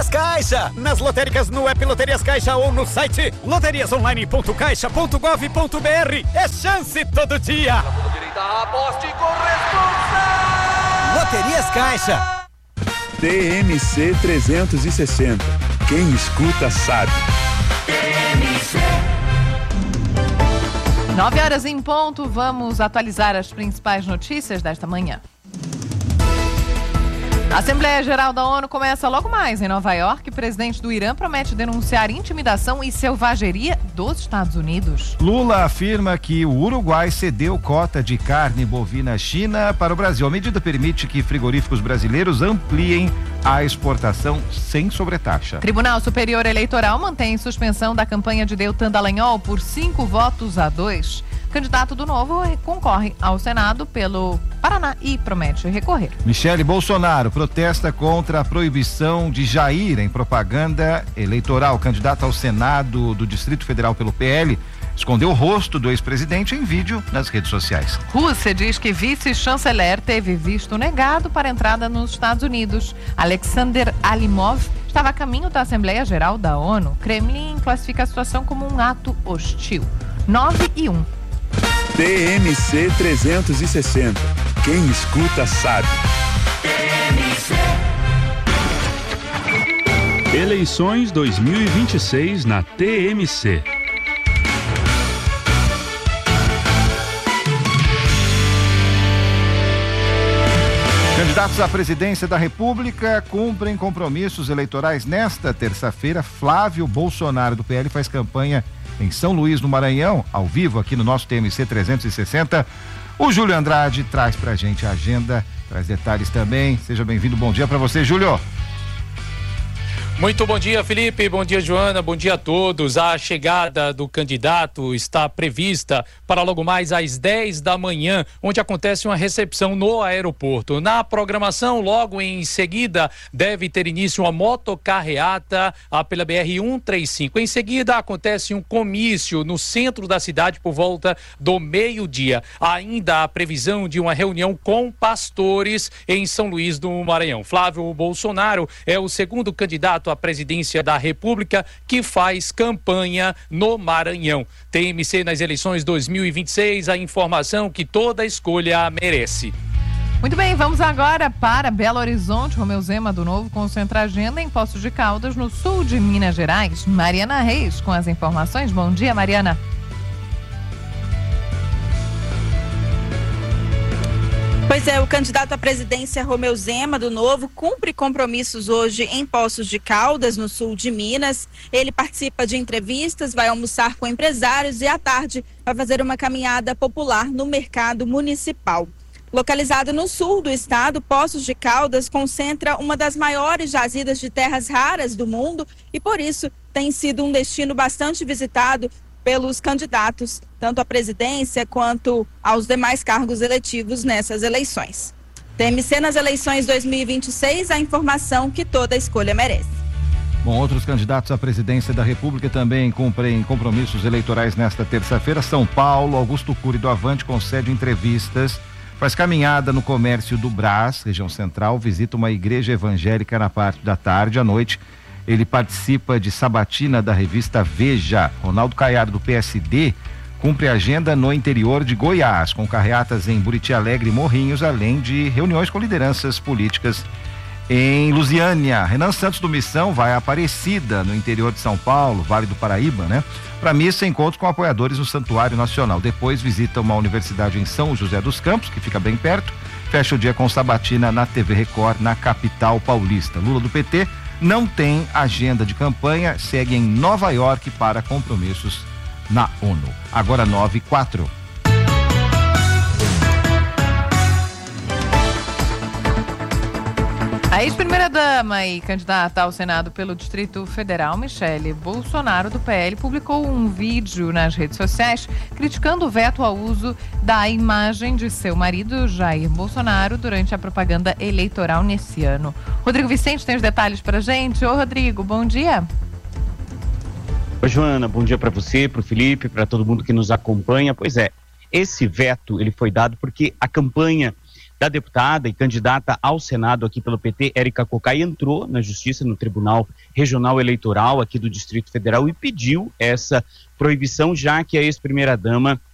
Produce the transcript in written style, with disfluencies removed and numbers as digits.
Caixa, nas lotéricas, no app Loterias Caixa ou no site loteriasonline.caixa.gov.br. É chance todo dia. Aposte com responsa. Loterias Caixa. TMC 360. Quem escuta sabe. 9h em ponto, vamos atualizar as principais notícias desta manhã. A Assembleia Geral da ONU começa logo mais em Nova York. O presidente do Irã promete denunciar intimidação e selvageria dos Estados Unidos. Lula afirma que o Uruguai cedeu cota de carne bovina à China para o Brasil. A medida permite que frigoríficos brasileiros ampliem a exportação sem sobretaxa. Tribunal Superior Eleitoral mantém suspensão da campanha de Deltan Dallagnol por 5-2. Candidato do Novo concorre ao Senado pelo Paraná e promete recorrer. Michele Bolsonaro protesta contra a proibição de Jair em propaganda eleitoral. Candidato ao Senado do Distrito Federal pelo PL escondeu o rosto do ex-presidente em vídeo nas redes sociais. Rússia diz que vice-chanceler teve visto negado para entrada nos Estados Unidos. Alexander Alimov estava a caminho da Assembleia Geral da ONU. Kremlin classifica a situação como um ato hostil. 9h01. TMC 360. Quem escuta sabe. Eleições 2026 na TMC. Candidatos à presidência da República cumprem compromissos eleitorais nesta terça-feira. Flávio Bolsonaro, do PL, faz campanha em São Luís, no Maranhão, ao vivo aqui no nosso TMC 360. O Júlio Andrade traz pra gente a agenda, traz detalhes também. Seja bem-vindo, bom dia pra você, Júlio. Muito bom dia, Felipe, bom dia, Joana, bom dia a todos. A chegada do candidato está prevista para logo mais às 10 da manhã, onde acontece uma recepção no aeroporto. Na programação, logo em seguida, deve ter início uma motocarreata pela BR-135. Em seguida, acontece um comício no centro da cidade por volta do meio-dia. Ainda a previsão de uma reunião com pastores em São Luís do Maranhão. Flávio Bolsonaro é o segundo candidato à presidência da República que faz campanha no Maranhão. TMC nas eleições 2026, a informação que toda escolha merece. Muito bem, vamos agora para Belo Horizonte. Romeu Zema do Novo concentra a agenda em Poços de Caldas, no sul de Minas Gerais. Mariana Reis com as informações. Bom dia, Mariana. Pois é, o candidato à presidência Romeu Zema, do Novo, cumpre compromissos hoje em Poços de Caldas, no sul de Minas. Ele participa de entrevistas, vai almoçar com empresários e à tarde vai fazer uma caminhada popular no mercado municipal. Localizado no sul do estado, Poços de Caldas concentra uma das maiores jazidas de terras raras do mundo e, por isso, tem sido um destino bastante visitado pelos candidatos, tanto à presidência quanto aos demais cargos eletivos nessas eleições. TMC nas eleições 2026, a informação que toda escolha merece. Bom, outros candidatos à presidência da República também cumprem compromissos eleitorais nesta terça-feira. São Paulo, Augusto Cury do Avante concede entrevistas, faz caminhada no comércio do Brás, região central, visita uma igreja evangélica na parte da tarde. À noite, ele participa de sabatina da revista Veja. Ronaldo Caiado, do PSD, cumpre agenda no interior de Goiás, com carreatas em Buriti Alegre e Morrinhos, além de reuniões com lideranças políticas em Lusiânia. Renan Santos, do Missão, vai a Aparecida, no interior de São Paulo, Vale do Paraíba, para missa, encontros com apoiadores no Santuário Nacional. Depois visita uma universidade em São José dos Campos, que fica bem perto. Fecha o dia com sabatina na TV Record, na capital paulista. Lula, do PT, não tem agenda de campanha, segue em Nova York para compromissos na ONU. Agora 9h04. A ex-primeira-dama e candidata ao Senado pelo Distrito Federal, Michele Bolsonaro, do PL, publicou um vídeo nas redes sociais criticando o veto ao uso da imagem de seu marido, Jair Bolsonaro, durante a propaganda eleitoral nesse ano. Rodrigo Vicente tem os detalhes pra gente. Ô, Rodrigo, bom dia. Oi, Joana, bom dia para você, para o Felipe, para todo mundo que nos acompanha. Pois é, esse veto ele foi dado porque a campanha da deputada e candidata ao Senado aqui pelo PT, Érica Cocai, entrou na Justiça, no Tribunal Regional Eleitoral aqui do Distrito Federal e pediu essa proibição, já que a ex-primeira-dama